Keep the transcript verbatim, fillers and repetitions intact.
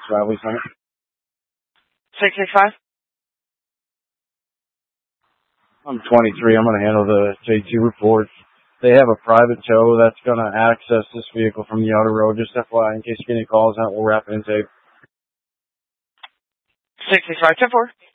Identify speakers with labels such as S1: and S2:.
S1: Bradley Summit.
S2: six six five?
S1: I'm twenty-three. I'm going to handle the J two report. They have a private tow that's going to access this vehicle from the outer road. Just F Y I, in case you get any calls out, we'll wrap it in tape.
S2: six six five, ten four.